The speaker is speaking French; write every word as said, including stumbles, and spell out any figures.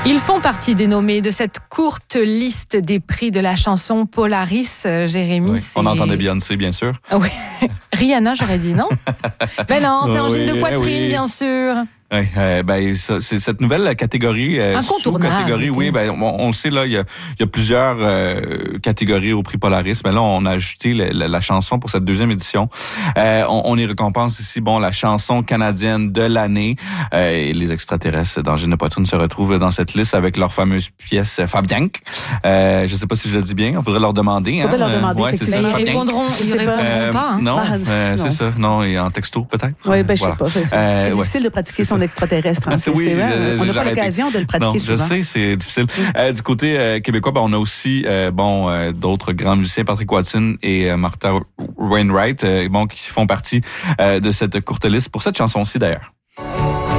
Ils font partie des nommés de cette courte liste des prix de la chanson Polaris, euh, Jérémy. Oui, c'est... On entendait Beyoncé, bien sûr. Ah oui. Rihanna, j'aurais dit, non? Ben non, c'est Oh, angine oui, de poitrine, oui. bien sûr. Oui, euh, ben, ça, c'est cette nouvelle catégorie, euh, sous-catégorie, oui, ben, on, on le sait, là, il y a, il y a plusieurs euh, catégories au prix Polaris, mais là, on a ajouté la, la, la chanson pour cette deuxième édition. Euh, on, on y récompense ici, bon, la chanson canadienne de l'année. Euh, et les extraterrestres d'Angine de poitrine se retrouvent dans cette liste avec leur fameuse pièce Fabianque. Euh, je ne sais pas si je le dis bien, il faudrait leur demander. Il faudrait hein, leur demander, euh, ouais, c'est effectivement. ça, Ils Fabianque. répondront, ils répondront Euh, pas. Hein. Non, Ah, euh, non. c'est ça. Non, et en texto, peut-être. Oui, ben, je Voilà. sais pas. C'est, Euh, c'est ouais. difficile de pratiquer son extraterrestre. Hein. Ah, C'est, oui, c'est vrai, euh, on n'a j'ai pas arrêté. l'occasion de le pratiquer non, souvent. Je sais, c'est difficile. Euh, du côté euh, québécois, ben, on a aussi euh, bon euh, d'autres grands musiciens, Patrick Watson et euh, Martha Wainwright, euh, bon, qui font partie euh, de cette courte liste pour cette chanson-ci d'ailleurs.